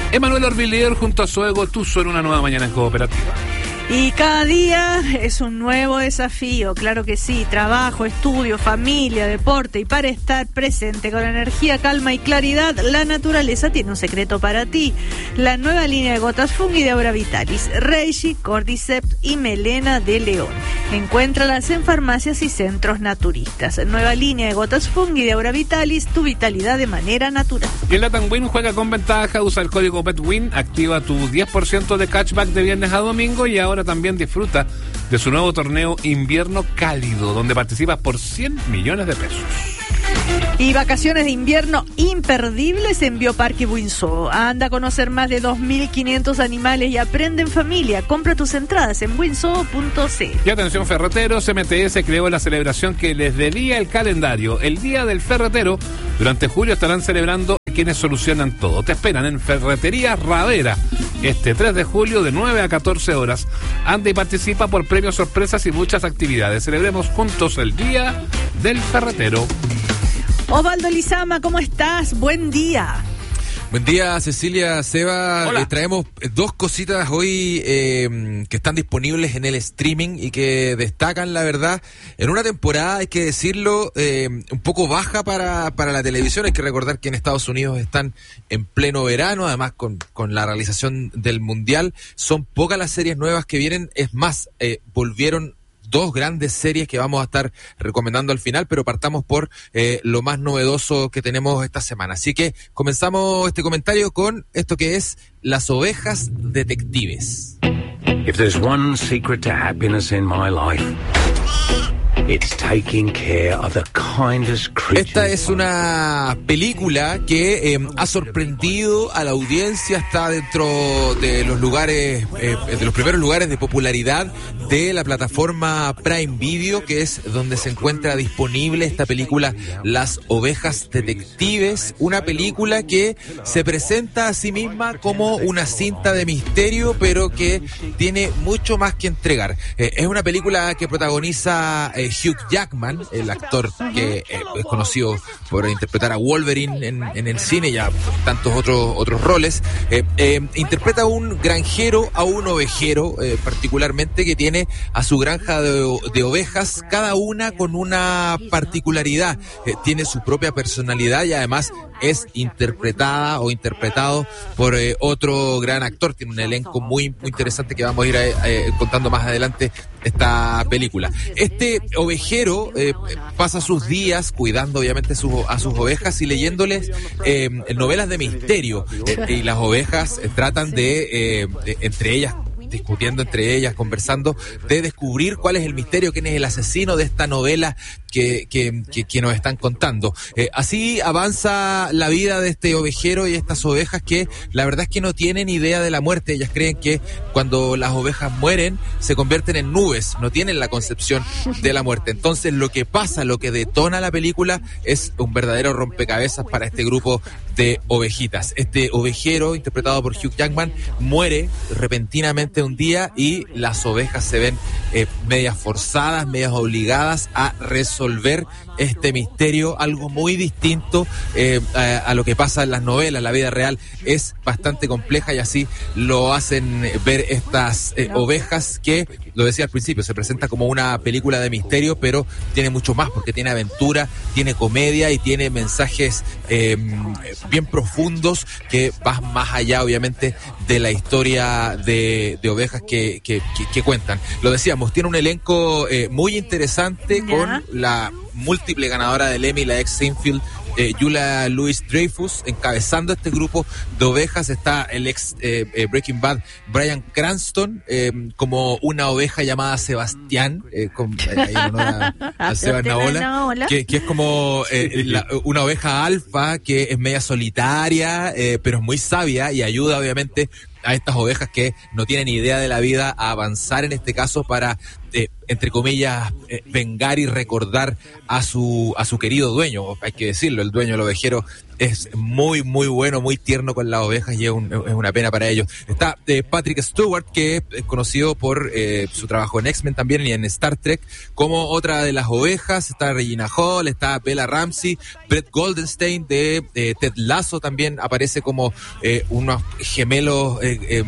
Emanuel Orbilier junto a Zoe Gotuso en una nueva mañana en Cooperativa. Y cada día es un nuevo desafío, claro que sí, trabajo, estudio, familia, deporte, y para estar presente con energía, calma y claridad, la naturaleza tiene un secreto para ti. La nueva línea de gotas Fungi de Aura Vitalis, Reishi, Cordyceps y Melena de León. Encuéntralas en farmacias y centros naturistas. Nueva línea de gotas Fungi de Aura Vitalis, tu vitalidad de manera natural. Y el Latam Win juega con ventaja, usa el código PETWIN, activa tu 10% de cashback de viernes a domingo y ahora también disfruta de su nuevo torneo Invierno Cálido, donde participas por 100 millones de pesos. Y vacaciones de invierno imperdibles en Bioparque Buinzó. Anda a conocer más de 2.500 animales y aprende en familia. Compra tus entradas en buinzó.c. Y atención ferreteros, MTS creó la celebración que les debía el calendario. El Día del Ferretero. Durante julio estarán celebrando quienes solucionan todo. Te esperan en Ferretería Ravera este 3 de julio de 9 a 14 horas. Anda y participa por premios, sorpresas y muchas actividades. Celebremos juntos el Día del Ferretero. Osvaldo Lizama, ¿cómo estás? Buen día. Buen día, Cecilia, Seba. Traemos dos cositas hoy que están disponibles en el streaming y que destacan, la verdad, en una temporada, hay que decirlo, un poco baja para la televisión. Hay que recordar que en Estados Unidos están en pleno verano, además con la realización del Mundial. Son pocas las series nuevas que vienen. Es más, volvieron dos grandes series que vamos a estar recomendando al final, pero partamos por lo más novedoso que tenemos esta semana. Así que comenzamos este comentario con esto que es Las Ovejas Detectives. If there's one secret to happiness in my life, it's taking care of the kindest creatures. Esta es una película que ha sorprendido a la audiencia, está dentro de los lugares, de los primeros lugares de popularidad de la plataforma Prime Video, que es donde se encuentra disponible esta película Las Ovejas Detectives, una película que se presenta a sí misma como una cinta de misterio, pero que tiene mucho más que entregar. Es una película que protagoniza Hugh Jackman, el actor que es conocido por interpretar a Wolverine en el cine, ya tantos otros roles. Interpreta a un granjero, a un ovejero particularmente, que tiene a su granja de ovejas, cada una con una particularidad, tiene su propia personalidad y además es interpretada o interpretado por otro gran actor. Tiene un elenco muy, muy interesante que vamos a ir contando más adelante esta película. Este ovejero pasa sus días cuidando obviamente a sus ovejas y leyéndoles novelas de misterio, y las ovejas tratan de entre ellas, discutiendo entre ellas, conversando, de descubrir cuál es el misterio, quién es el asesino de esta novela que nos están contando. Así avanza la vida de este ovejero y estas ovejas, que la verdad es que no tienen idea de la muerte. Ellas creen que cuando las ovejas mueren se convierten en nubes, no tienen la concepción de la muerte. Entonces lo que pasa, lo que detona la película, es un verdadero rompecabezas para este grupo de ovejitas. Este ovejero, interpretado por Hugh Jackman, muere repentinamente un día y las ovejas se ven medias forzadas, medias obligadas a resolver este misterio, algo muy distinto a lo que pasa en las novelas. La vida real es bastante compleja y así lo hacen ver estas ovejas, que, lo decía al principio, se presenta como una película de misterio, pero tiene mucho más, porque tiene aventura, tiene comedia y tiene mensajes bien profundos que van más allá, obviamente, de la historia de ovejas que cuentan. Lo decíamos, tiene un elenco muy interesante, con la múltiple ganadora del Emmy, la ex Seinfeld, Julia Louis-Dreyfus, encabezando este grupo de ovejas. Está el ex Breaking Bad, Bryan Cranston, como una oveja llamada Sebastián, en honor a Sebas Naola, que es como una oveja alfa que es media solitaria, pero es muy sabia y ayuda obviamente a estas ovejas que no tienen idea de la vida a avanzar, en este caso, para entre comillas vengar y recordar a su querido dueño. Hay que decirlo, el dueño del ovejero es muy, muy bueno, muy tierno con las ovejas y es una pena para ellos. Está Patrick Stewart, que es conocido por su trabajo en X-Men también y en Star Trek, como otra de las ovejas. Está Regina Hall, está Bella Ramsey, Brett Goldenstein de Ted Lasso también aparece como unos gemelos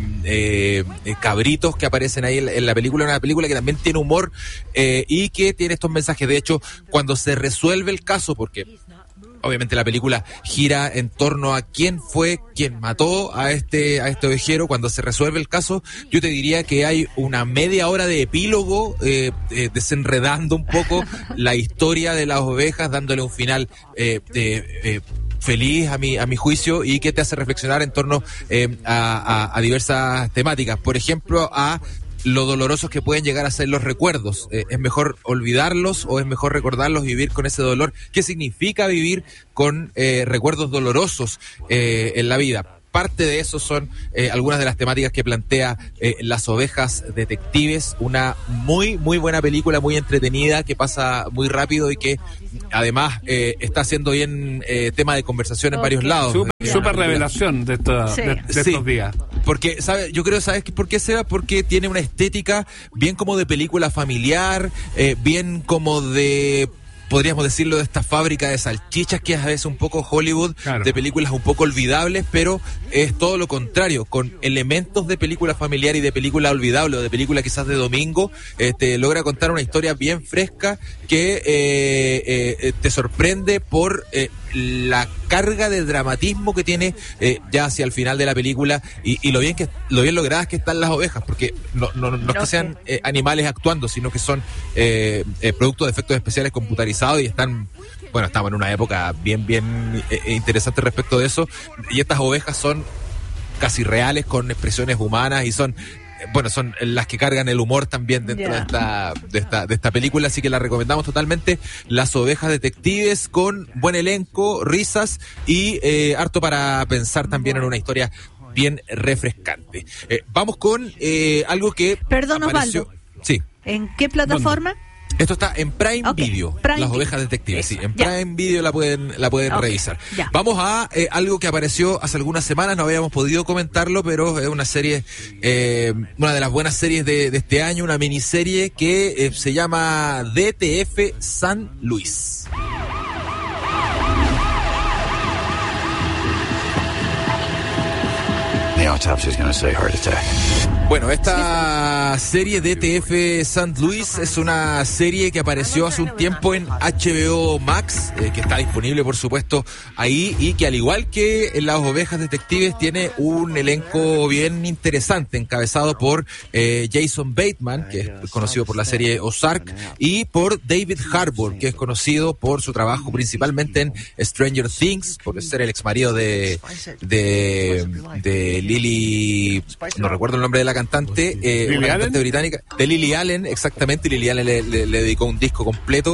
cabritos que aparecen ahí en la película. Una película que también tiene humor y que tiene estos mensajes. De hecho, cuando se resuelve el caso, porque obviamente la película gira en torno a quién fue quien mató a este ovejero, cuando se resuelve el caso, yo te diría que hay una media hora de epílogo desenredando un poco la historia de las ovejas, dándole un final feliz a mi juicio, y que te hace reflexionar en torno a diversas temáticas. Por ejemplo, a lo dolorosos que pueden llegar a ser los recuerdos. ¿Es mejor olvidarlos o es mejor recordarlos y vivir con ese dolor? ¿Qué significa vivir con recuerdos dolorosos en la vida? Parte de eso son algunas de las temáticas que plantea Las ovejas detectives, una muy muy buena película, muy entretenida, que pasa muy rápido y que además está siendo bien tema de conversación en varios lados. Súper revelación de estos días. Porque, yo creo, ¿sabes por qué, Seba? Porque tiene una estética bien como de película familiar, bien como de, podríamos decirlo, de esta fábrica de salchichas que es a veces un poco Hollywood, claro, de películas un poco olvidables, pero es todo lo contrario, con elementos de película familiar y de película olvidable o de película quizás de domingo. Logra contar una historia bien fresca que te sorprende por la carga de dramatismo que tiene ya hacia el final de la película y lo bien logradas que están las ovejas, porque no es que sean animales actuando, sino que son producto de efectos especiales computarizados y estamos en una época bien interesante respecto de eso, y estas ovejas son casi reales, con expresiones humanas, y son las que cargan el humor también dentro de esta película, así que la recomendamos totalmente. Las ovejas detectives, con buen elenco, risas y harto para pensar también en una historia bien refrescante. Vamos con algo que Perdón, apareció. Osvaldo. Sí. ¿En qué plataforma? Esto está en Prime Video, Las ovejas detectives, sí, en Prime Video la pueden revisar. Ya. Vamos a algo que apareció hace algunas semanas, no habíamos podido comentarlo, pero es una serie, una de las buenas series de este año, una miniserie que se llama DTF San Luis. The autopsy is going to say heart attack. Bueno, esta serie DTF St. Louis es una serie que apareció hace un tiempo en HBO Max, que está disponible por supuesto ahí, y que al igual que en Las ovejas detectives tiene un elenco bien interesante, encabezado por Jason Bateman, que es conocido por la serie Ozark, y por David Harbour, que es conocido por su trabajo principalmente en Stranger Things, por ser el exmarido de Lily, no recuerdo el nombre de la cantante, una cantante británica, de Lily Allen, exactamente. Lily Allen le dedicó un disco completo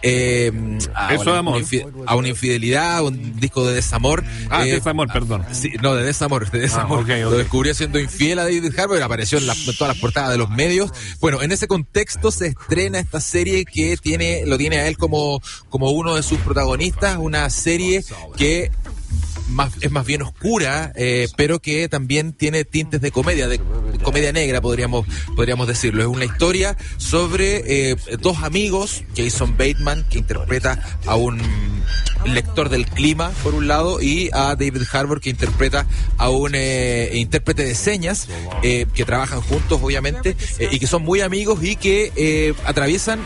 a una infidelidad, un disco de desamor. Desamor, perdón. Sí, no, de desamor. Okay. Lo descubrió siendo infiel a David Harbour, apareció en todas las portadas de los medios. Bueno, en ese contexto se estrena esta serie que lo tiene a él como uno de sus protagonistas, una serie que es más bien oscura, pero que también tiene tintes de comedia negra, podríamos decirlo. Es una historia sobre dos amigos, Jason Bateman, que interpreta a un lector del clima, por un lado, y a David Harbour, que interpreta a un intérprete de señas, que trabajan juntos, obviamente, y que son muy amigos y que atraviesan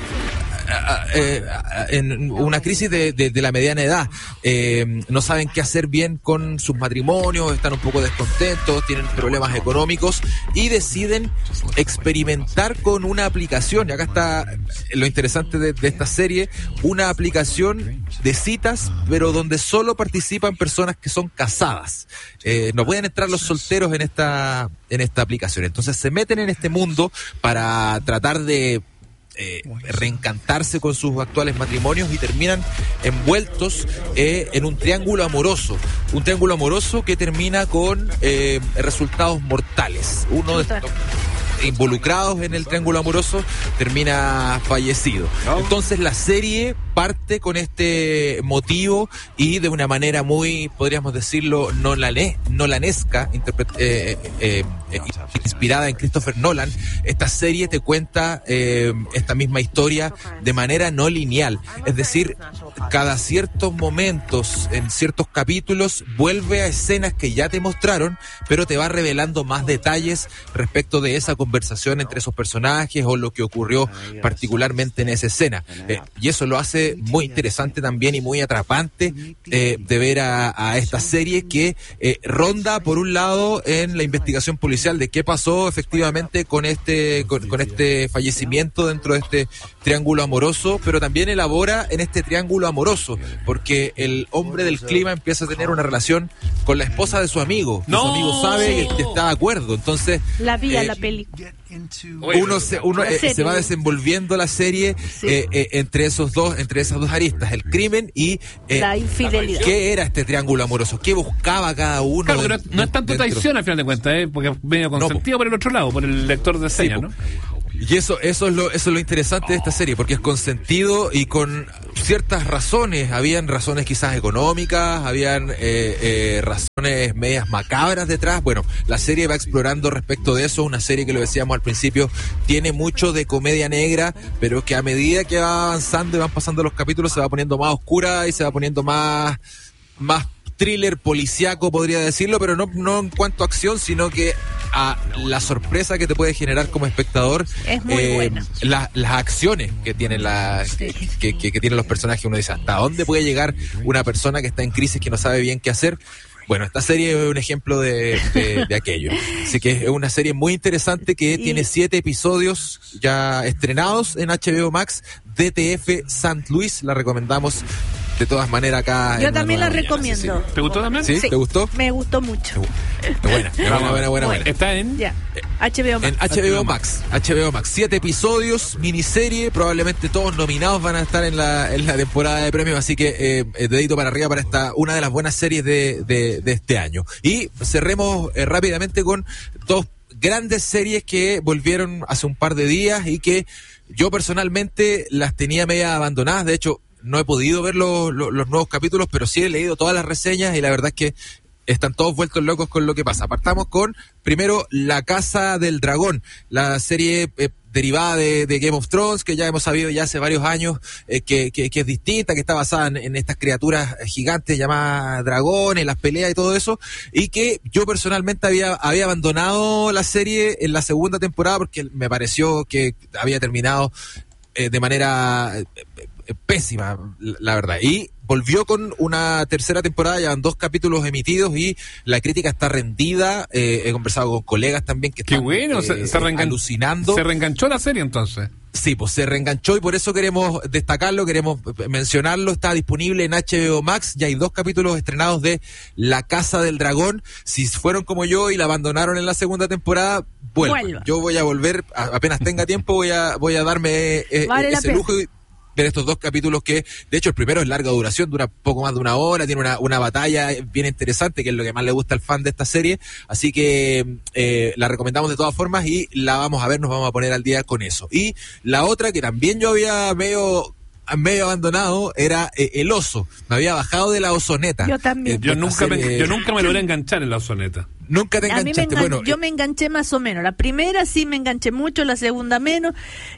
en una crisis de la mediana edad. No saben qué hacer bien con sus matrimonios, están un poco descontentos, tienen problemas económicos y deciden experimentar con una aplicación. Y acá está lo interesante de esta serie, una aplicación de citas, pero donde solo participan personas que son casadas. No pueden entrar los solteros en esta aplicación. Entonces se meten en este mundo para tratar de reencantarse con sus actuales matrimonios y terminan envueltos en un triángulo amoroso que termina con resultados mortales. Uno de estos involucrados en el triángulo amoroso termina fallecido. Entonces la serie parte con este motivo y de una manera muy, podríamos decirlo, nolanesca, inspirada en Christopher Nolan. Esta serie te cuenta esta misma historia de manera no lineal, es decir, cada ciertos momentos, en ciertos capítulos, vuelve a escenas que ya te mostraron, pero te va revelando más detalles respecto de esa conversación entre esos personajes o lo que ocurrió particularmente en esa escena. Y eso lo hace muy interesante también y muy atrapante de ver a esta serie que ronda por un lado en la investigación policial de qué pasó efectivamente con este fallecimiento dentro de este triángulo amoroso, pero también elabora en este triángulo amoroso, porque el hombre del clima empieza a tener una relación con la esposa de su amigo. ¡No! Su amigo sabe y está de acuerdo. Entonces La película. uno se va desenvolviendo la serie entre esas dos aristas, el crimen y la infidelidad. ¿qué era este triángulo amoroso? ¿Qué buscaba cada uno? Claro, pero no es tanto traición al final de cuentas, porque es medio consentido por el otro lado, por el lector de señas, ¿no? Y eso es lo interesante de esta serie, porque es consentido y con ciertas razones. Habían razones quizás económicas, habían razones medias macabras detrás. Bueno, la serie va explorando respecto de eso. Una serie que, lo decíamos al principio, tiene mucho de comedia negra, pero que a medida que va avanzando y van pasando los capítulos se va poniendo más oscura y se va poniendo más thriller policíaco, podría decirlo, pero no en cuanto a acción, sino que a la sorpresa que te puede generar como espectador. Es muy buena. Las acciones que tienen que tienen los personajes. Uno dice, ¿hasta dónde puede llegar una persona que está en crisis, que no sabe bien qué hacer? Bueno, esta serie es un ejemplo de aquello. Así que es una serie muy interesante que tiene 7 episodios ya estrenados en HBO Max. DTF St. Louis, la recomendamos de todas maneras acá. Yo también la recomiendo. ¿Te gustó también? ¿Sí? ¿Te gustó? Me gustó mucho. Buena. ¿Está en? Ya. HBO Max. En HBO Max. HBO Max. 7 episodios, miniserie. Probablemente todos nominados van a estar en la temporada de premios. Así que dedito para arriba para una de las buenas series de este año. Y cerremos rápidamente con 2 grandes series que volvieron hace un par de días y que yo personalmente las tenía media abandonadas. De hecho, no he podido ver los nuevos capítulos, pero sí he leído todas las reseñas y la verdad es que están todos vueltos locos con lo que pasa. Partamos con, primero, La Casa del Dragón, la serie derivada de Game of Thrones, que ya hemos sabido ya hace varios años que es distinta, que está basada en estas criaturas gigantes llamadas dragones, las peleas y todo eso, y que yo personalmente había abandonado la serie en la segunda temporada porque me pareció que había terminado de manera pésima, la verdad. Y volvió con una tercera temporada, ya van 2 capítulos emitidos y la crítica está rendida. He conversado con colegas también que están alucinando. ¿Se reenganchó la serie entonces? Sí, pues se reenganchó y por eso queremos destacarlo, queremos mencionarlo. Está disponible en HBO Max, ya hay 2 capítulos estrenados de La Casa del Dragón. Si fueron como yo y la abandonaron en la segunda temporada, vuelvan. Yo voy a volver, apenas tenga tiempo, voy a darme ese lujo y ver estos 2 capítulos que, de hecho, el primero es larga duración, dura poco más de 1 hora, tiene una batalla bien interesante, que es lo que más le gusta al fan de esta serie, así que la recomendamos de todas formas y la vamos a ver, nos vamos a poner al día con eso. Y la otra que también yo había medio abandonado era El Oso. Me había bajado de la Osoneta. Yo también. Yo nunca me logré enganchar en la Osoneta. Nunca te enganchaste. Yo me enganché más o menos. La primera sí me enganché mucho, la segunda menos,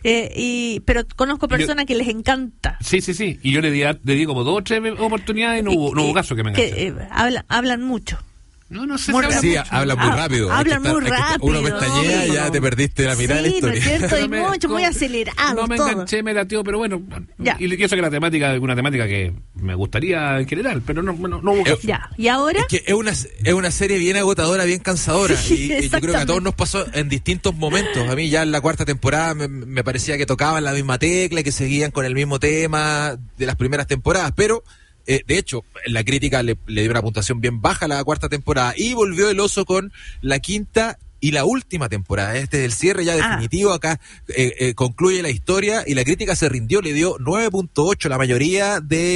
pero conozco personas que les encanta. Sí. Y yo le di como 2 o 3 oportunidades y no hubo caso que me enganche. Hablan mucho. No sé si hablan muy rápido. Hablan muy rápido. Uno pestañea y ya te perdiste la mitad de la historia. Sí, no es cierto, muy acelerado. No me enganché, me latió, pero bueno. Ya. Y eso que la temática es una temática que me gustaría en general, pero no hubo caso. Ya, ¿y ahora? Es que es una serie bien agotadora, bien cansadora. Sí, y yo creo que a todos nos pasó en distintos momentos. A mí ya en la 4ª temporada me parecía que tocaban la misma tecla y que seguían con el mismo tema de las primeras temporadas, pero de hecho, la crítica le dio una puntuación bien baja a la 4ª temporada y volvió El Oso con la 5ª y la última temporada. Este es el cierre ya definitivo. Acá concluye la historia y la crítica se rindió, le dio 9.8. La mayoría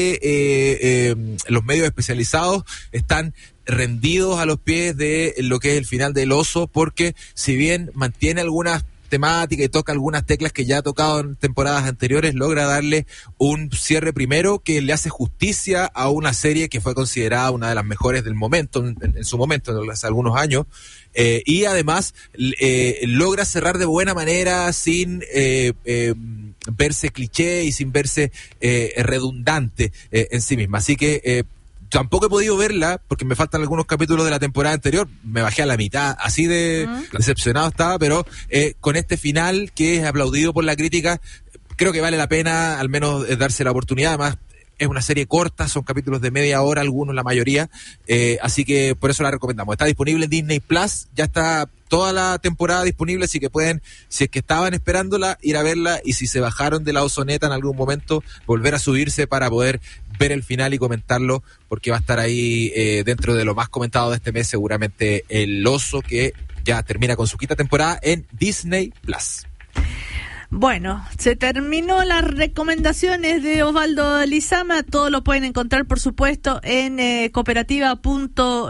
de los medios especializados están rendidos a los pies de lo que es el final del Oso, porque si bien mantiene algunas temática y toca algunas teclas que ya ha tocado en temporadas anteriores, logra darle un cierre primero que le hace justicia a una serie que fue considerada una de las mejores del momento, en su momento, hace algunos años, y además logra cerrar de buena manera sin verse cliché y sin verse redundante en sí misma. Así que tampoco he podido verla porque me faltan algunos capítulos de la temporada anterior, me bajé a la mitad, así de decepcionado estaba, pero con este final que es aplaudido por la crítica, creo que vale la pena al menos darse la oportunidad. Además es una serie corta, son capítulos de media hora, algunos, la mayoría, así que por eso la recomendamos. Está disponible en Disney Plus, ya está toda la temporada disponible, así que pueden, si es que estaban esperándola, ir a verla, y si se bajaron de la Ozoneta en algún momento, volver a subirse para poder ver el final y comentarlo, porque va a estar ahí dentro de lo más comentado de este mes, seguramente El Oso, que ya termina con su quinta temporada en Disney Plus. Bueno, se terminó las recomendaciones de Osvaldo Lizama. Todo lo pueden encontrar, por supuesto, en cooperativa.cl.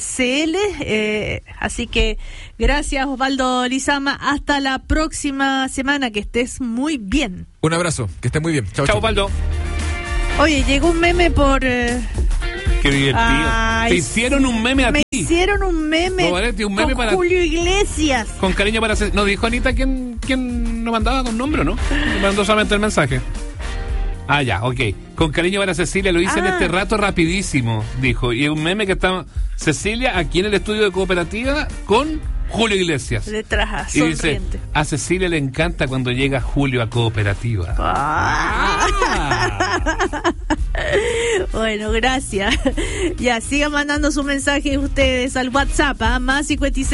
Así que gracias, Osvaldo Lizama. Hasta la próxima semana. Que estés muy bien. Un abrazo, que estés muy bien. Chao, chao, Osvaldo. Oye, llegó un meme por... Qué divertido. Ay, te hicieron un meme a ti. Me hicieron un meme, un meme con para Julio Iglesias. Con cariño para... ¿No dijo Anita quién nos mandaba con nombre, no? Me mandó solamente el mensaje. Ah, ya, ok. Con cariño para Cecilia, lo hice en este rato rapidísimo, dijo. Y un meme que está Cecilia aquí en el estudio de Cooperativa con Julio Iglesias. Letras y dice, sonriente. a Cecilia le encanta cuando llega Julio a Cooperativa. Bueno, gracias. Ya, sigan mandando sus mensajes ustedes al WhatsApp, más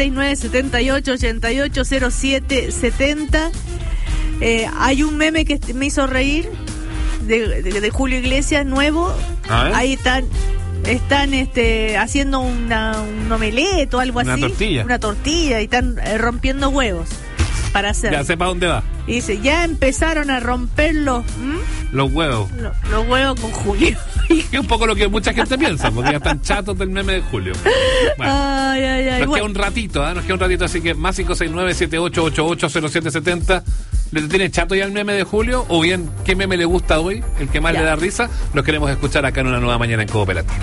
569-7888-0770. Hay un meme que me hizo reír de Julio Iglesias, nuevo. Ahí están haciendo un omelette o algo así. Una tortilla y están rompiendo huevos para hacer. Ya sé para dónde va. Y dice, ya empezaron a romper los huevos. Los huevos con Julio. Es un poco lo que mucha gente piensa, porque ya están chatos del meme de Julio. Bueno, nos queda un ratito, así que más 569-7888-0770. ¿Le tiene chato ya el meme de Julio? O bien, ¿qué meme le gusta hoy? El que más le da risa. Los queremos escuchar acá en Una Nueva Mañana en Cooperativa.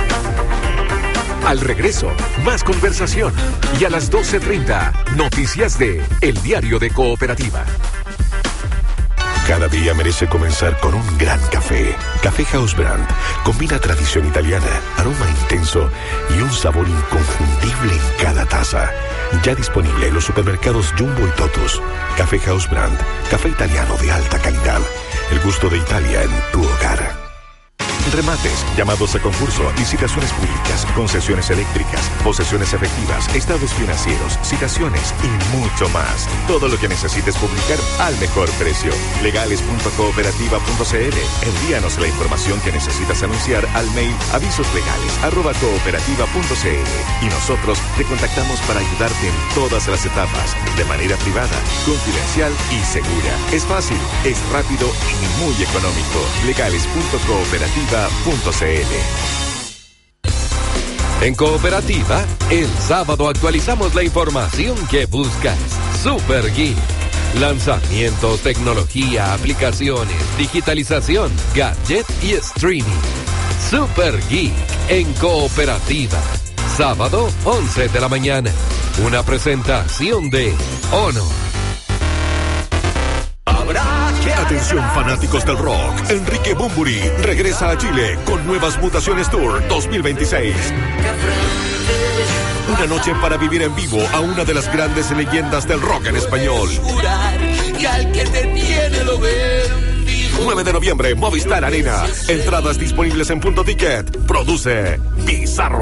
Al regreso, más conversación. Y a las 12:30, noticias de El Diario de Cooperativa. Cada día merece comenzar con un gran café. Café House Brand combina tradición italiana, aroma intenso y un sabor inconfundible en cada taza. Ya disponible en los supermercados Jumbo y Totus. Café House Brand, café italiano de alta calidad. El gusto de Italia en tu hogar. Remates, llamados a concurso, licitaciones públicas, concesiones eléctricas, posesiones efectivas, estados financieros, citaciones y mucho más. Todo lo que necesites publicar al mejor precio. Legales.cooperativa.cl. Envíanos la información que necesitas anunciar al mail avisoslegales@cooperativa.cl y nosotros te contactamos para ayudarte en todas las etapas, de manera privada, confidencial y segura. Es fácil, es rápido y muy económico. Legales.cooperativa.cl. En Cooperativa, el sábado actualizamos la información que buscas. Super Geek. Lanzamientos, tecnología, aplicaciones, digitalización, gadget y streaming. Super Geek en Cooperativa. Sábado, 11 de la mañana. Una presentación de Honor. Atención fanáticos del rock, Enrique Bunbury regresa a Chile con Nuevas Mutaciones Tour 2026. Una noche para vivir en vivo a una de las grandes leyendas del rock en español. 9 de noviembre, Movistar Arena. Entradas disponibles en Punto Ticket. Produce Bizarro.